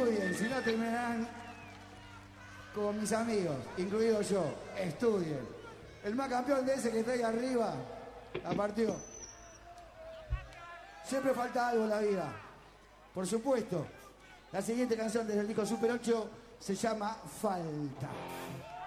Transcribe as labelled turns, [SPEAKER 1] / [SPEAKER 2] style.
[SPEAKER 1] estudien, si no terminarán como mis amigos, incluido yo. Estudien. El más campeón de ese que está ahí arriba, la partió. Siempre falta algo en la vida. Por supuesto, la siguiente canción desde el disco Super 8 se llama Falta.